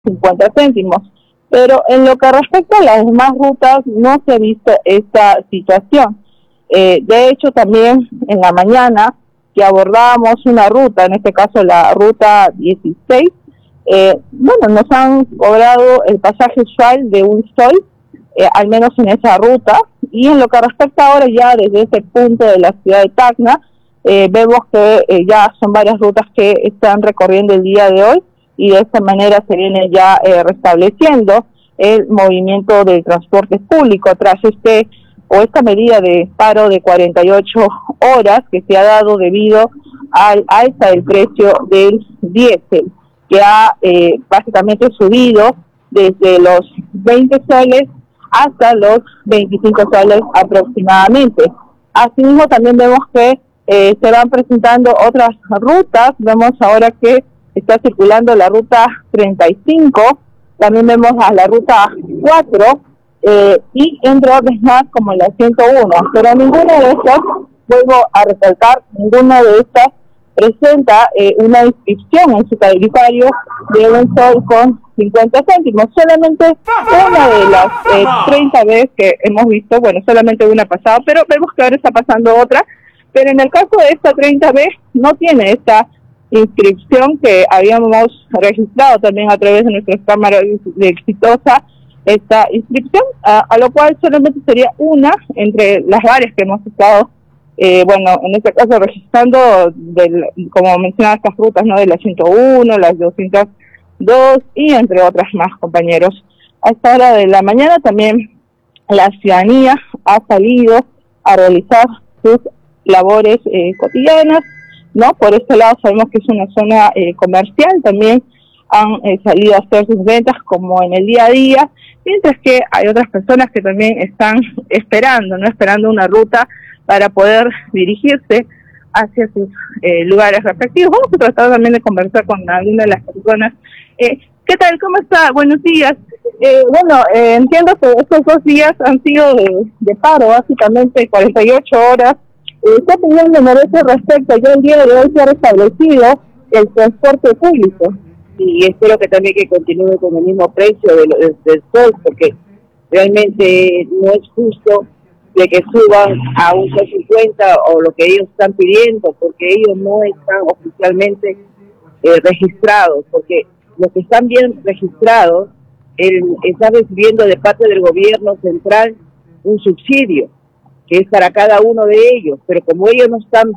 50 céntimos. Pero en lo que respecta a las demás rutas, no se ha visto esta situación. De hecho, también en la mañana que abordábamos una ruta, en este caso la ruta 16, nos han cobrado el pasaje usual de un sol, al menos en esa ruta, y en lo que respecta ahora ya desde ese punto de la ciudad de Tacna, vemos que ya son varias rutas que están recorriendo el día de hoy, y de esta manera se viene ya restableciendo el movimiento del transporte público tras esta medida de paro de 48 horas que se ha dado debido al alza del precio del diésel, que ha básicamente subido desde los 20 soles hasta los 25 soles aproximadamente. Asimismo, también vemos que se van presentando otras rutas. Vemos ahora que está circulando la ruta 35, también vemos a la ruta 4, y entre otras más como la 101, pero ninguna de estas, vuelvo a recalcar, ninguna de estas presenta una inscripción en su tarifario de un sol con 50 céntimos. Solamente una de las 30 veces que hemos visto, solamente una ha pasado, pero vemos que ahora está pasando otra, pero en el caso de esta 30 vez no tiene esta inscripción que habíamos registrado también a través de nuestras cámaras de Exitosa, esta inscripción, a lo cual solamente sería una entre las varias que hemos estado, en este caso registrando, como mencionaba, estas rutas, ¿no? De la 101, las 202 y entre otras más, compañeros. A esta hora de la mañana también la ciudadanía ha salido a realizar sus labores cotidianas, ¿no? Por este lado sabemos que es una zona comercial, también han salido a hacer sus ventas como en el día a día, mientras que hay otras personas que también están esperando una ruta para poder dirigirse hacia sus lugares respectivos. Vamos a tratar también de conversar con alguna de las personas. ¿Qué tal? ¿Cómo está? Buenos días. Entiendo que estos 2 días han sido de paro, básicamente 48 horas. ¿Qué opinión le merece respecto? Ya el día de hoy se ha restablecido el transporte público. Y espero que también que continúe con el mismo precio del sol, porque realmente no es justo de que suban a un 50 o lo que ellos están pidiendo, porque ellos no están oficialmente registrados, porque los que están bien registrados están recibiendo de parte del gobierno central un subsidio que es para cada uno de ellos, pero como ellos no están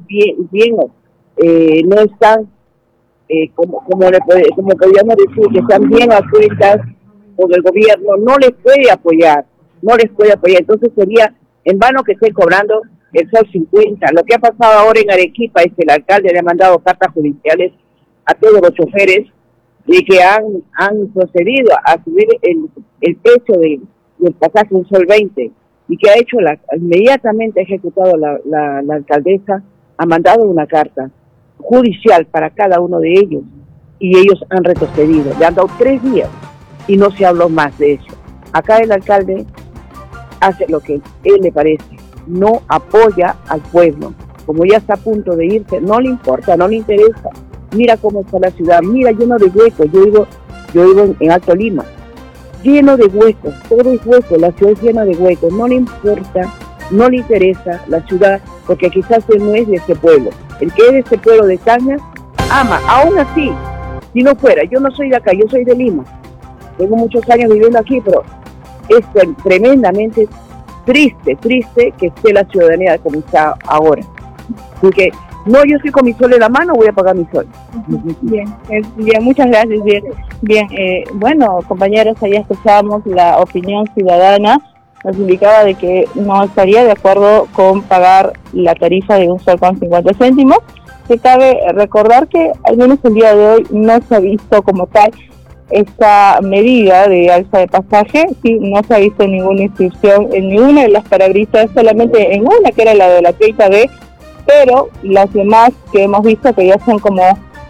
no están como podríamos decir que están bien a cuentas con el gobierno, no les puede apoyar, entonces sería en vano que estén cobrando el sol 50. Lo que ha pasado ahora en Arequipa es que el alcalde le ha mandado cartas judiciales a todos los choferes de que han procedido a subir el precio del pasaje un sol 20, y que ha hecho inmediatamente ha ejecutado la alcaldesa, ha mandado una carta judicial para cada uno de ellos, y ellos han retrocedido. Le han dado 3 días y no se habló más de eso. Acá el alcalde hace lo que él le parece, no apoya al pueblo. Como ya está a punto de irse, no le importa, no le interesa. Mira cómo está la ciudad, mira, lleno de huecos. Yo vivo en Alto Lima, lleno de huecos, todo es hueco, la ciudad es llena de huecos. No le importa, no le interesa la ciudad, porque quizás él no es de este pueblo. El que es de este pueblo de Tacna ama. Aún así, si no fuera, yo no soy de acá, yo soy de Lima, tengo muchos años viviendo aquí, pero es tremendamente triste que esté la ciudadanía como está ahora. Porque no, yo estoy con mi sol en la mano, voy a pagar mi sol. Bien, muchas gracias. Bien, compañeros, ahí escuchamos la opinión ciudadana. Nos indicaba de que no estaría de acuerdo con pagar la tarifa de un sol con 50 céntimos. Que cabe recordar que al menos el día de hoy no se ha visto como tal esta medida de alza de pasaje. Sí, no se ha visto ninguna inscripción en ninguna de las parabrisas, solamente en una que era la de la 30B, pero las demás que hemos visto, que ya son como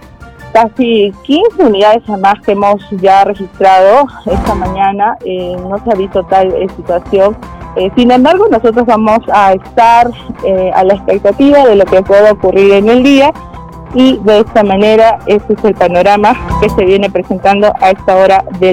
casi 15 unidades más que hemos ya registrado esta mañana, no se ha visto tal situación. Sin embargo, nosotros vamos a estar a la expectativa de lo que pueda ocurrir en el día, y de esta manera este es el panorama que se viene presentando a esta hora del